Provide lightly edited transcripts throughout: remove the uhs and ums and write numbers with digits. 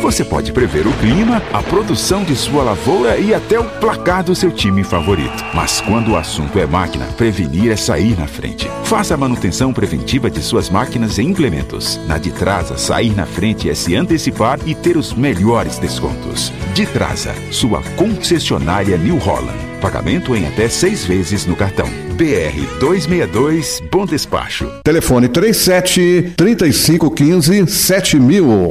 Você pode prever o clima, a produção de sua lavoura e até o placar do seu time favorito. Mas quando o assunto é máquina, prevenir é sair na frente. Faça a manutenção preventiva de suas máquinas e implementos. Na Ditrasa, sair na frente é se antecipar e ter os melhores descontos. Ditrasa, sua concessionária New Holland. Pagamento em até 6 vezes no cartão. BR 262, Bom Despacho. Telefone 37-3515-7000.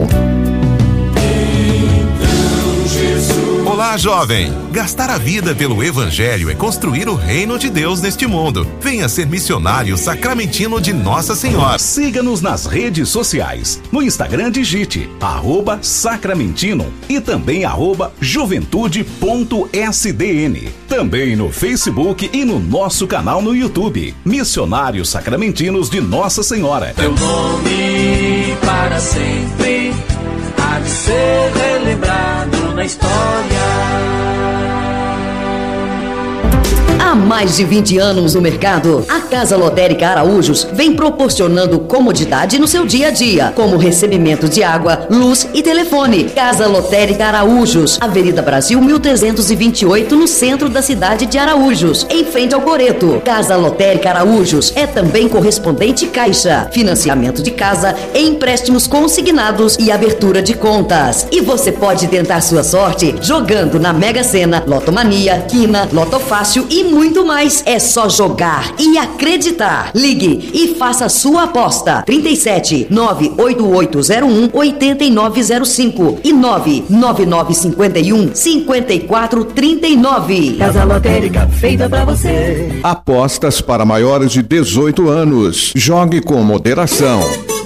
Olá, jovem! Gastar a vida pelo Evangelho é construir o reino de Deus neste mundo. Venha ser missionário sacramentino de Nossa Senhora. Siga-nos nas redes sociais. No Instagram digite @sacramentino e também @juventude.sdn. Também no Facebook e no nosso canal no YouTube. Missionários Sacramentinos de Nossa Senhora. Teu nome para sempre há de ser relembrado na história. Há mais de 20 anos no mercado, a Casa Lotérica Araújos vem proporcionando comodidade no seu dia a dia, como recebimento de água, luz e telefone. Casa Lotérica Araújos, Avenida Brasil 1328, no centro da cidade de Araújos, em frente ao Coreto. Casa Lotérica Araújos é também correspondente Caixa, financiamento de casa, empréstimos consignados e abertura de contas. E você pode tentar sua sorte jogando na Mega Sena, Lotomania, Quina, Lotofácil e muito mais. É só jogar e acreditar. Ligue e faça a sua aposta. 37 98801 8905 e 99951 5439. Casa Lotérica feita pra você. Apostas para maiores de 18 anos. Jogue com moderação.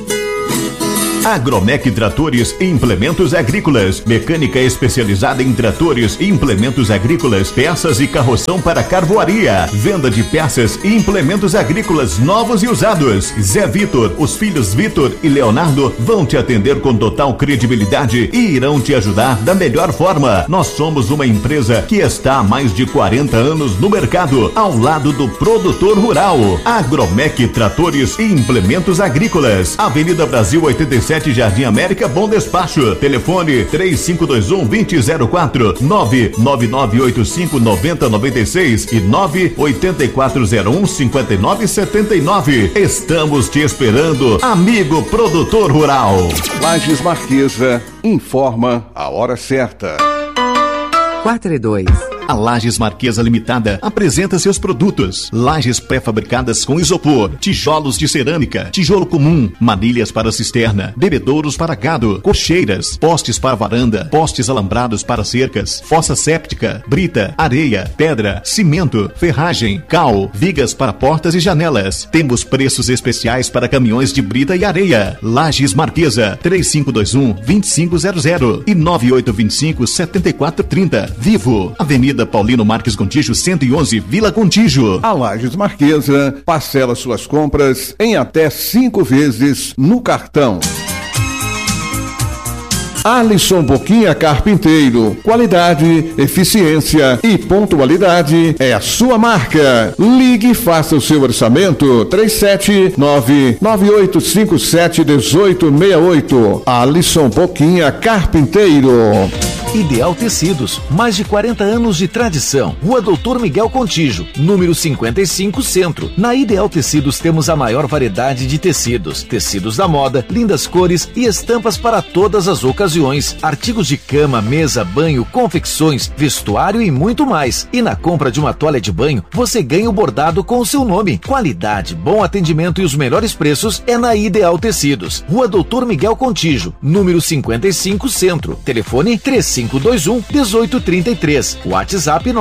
Agromec Tratores e Implementos Agrícolas. Mecânica especializada em tratores e implementos agrícolas, peças e carroção para carvoaria. Venda de peças e implementos agrícolas novos e usados. Zé Vitor, os filhos Vitor e Leonardo vão te atender com total credibilidade e irão te ajudar da melhor forma. Nós somos uma empresa que está há mais de 40 anos no mercado, ao lado do produtor rural. Agromec Tratores e Implementos Agrícolas. Avenida Brasil 87, Jardim América, Bom Despacho. Telefone 3521-2004, 99985-9096 e 98401-5979. Estamos te esperando, amigo produtor rural. Lages Marquesa informa a hora certa. 4:02. A Lages Marquesa Limitada apresenta seus produtos: lajes pré-fabricadas com isopor, tijolos de cerâmica, tijolo comum, manilhas para cisterna, bebedouros para gado, cocheiras, postes para varanda, postes alambrados para cercas, fossa séptica, brita, areia, pedra, cimento, ferragem, cal, vigas para portas e janelas. Temos preços especiais para caminhões de brita e areia. Lages Marquesa, 3521-2500 e 9825-7430. Vivo, Avenida Paulino Marques Contígio 111, Vila Contígio. A Lages Marquesa parcela suas compras em até 5 vezes no cartão. Alisson Boquinha Carpinteiro. Qualidade, eficiência e pontualidade é a sua marca. Ligue e faça o seu orçamento. 379-9857-1868. Alisson Boquinha Carpinteiro. Ideal Tecidos, mais de 40 anos de tradição. Rua Doutor Miguel Contígio, número 55, Centro. Na Ideal Tecidos temos a maior variedade de tecidos. Tecidos da moda, lindas cores e estampas para todas as ocasiões. Artigos de cama, mesa, banho, confecções, vestuário e muito mais. E na compra de uma toalha de banho, você ganha o bordado com o seu nome. Qualidade, bom atendimento e os melhores preços é na Ideal Tecidos. Rua Doutor Miguel Contígio, número 55, Centro. Telefone 3521-1833. WhatsApp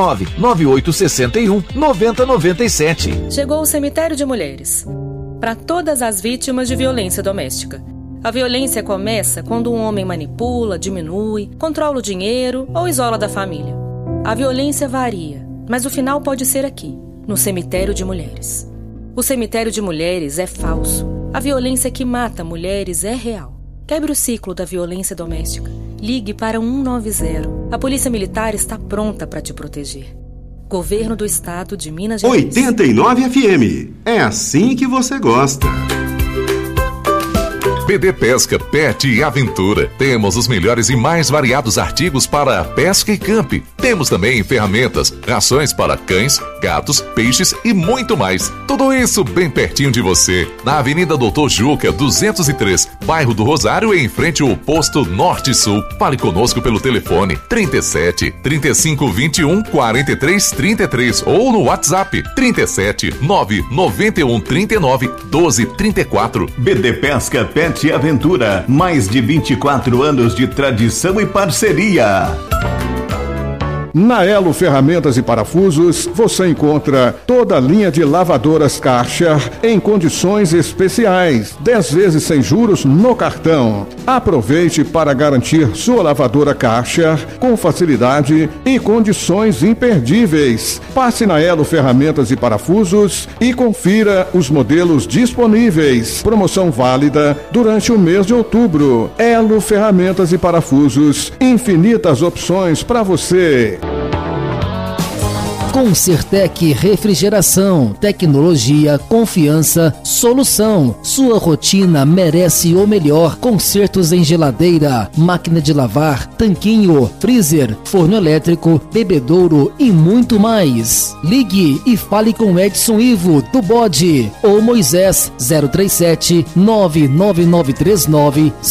99861-9097. Chegou o Cemitério de Mulheres. Para todas as vítimas de violência doméstica. A violência começa quando um homem manipula, diminui, controla o dinheiro ou isola da família. A violência varia, mas o final pode ser aqui, no Cemitério de Mulheres. O Cemitério de Mulheres é falso. A violência que mata mulheres é real. Quebre o ciclo da violência doméstica. Ligue para 190. A Polícia Militar está pronta para te proteger. Governo do Estado de Minas Gerais. 89 FM. É assim que você gosta. BD Pesca, Pet e Aventura. Temos os melhores e mais variados artigos para pesca e camp. Temos também ferramentas, rações para cães, gatos, peixes e muito mais. Tudo isso bem pertinho de você. Na Avenida Doutor Juca, 203, bairro do Rosário, em frente ao posto Norte-Sul. Fale conosco pelo telefone 37 35 21 43 33 ou no WhatsApp 37 991 39 12 34. BD Pesca, Pet e Aventura. Mais de 24 anos de tradição e parceria. Na Elo Ferramentas e Parafusos, você encontra toda a linha de lavadoras Karcher em condições especiais, 10 vezes sem juros no cartão. Aproveite para garantir sua lavadora Karcher com facilidade e condições imperdíveis. Passe na Elo Ferramentas e Parafusos e confira os modelos disponíveis. Promoção válida durante o mês de outubro. Elo Ferramentas e Parafusos, infinitas opções para você. Concertec Refrigeração, tecnologia, confiança, solução. Sua rotina merece o melhor. Consertos em geladeira, máquina de lavar, tanquinho, freezer, forno elétrico, bebedouro e muito mais. Ligue e fale com Edson Ivo do Bode ou Moisés 037 99939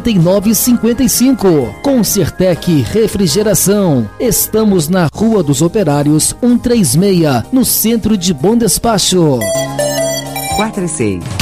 5955. Concertec Refrigeração. Estamos na Rua dos Operários 136, no centro de Bom Despacho. 4 e 6.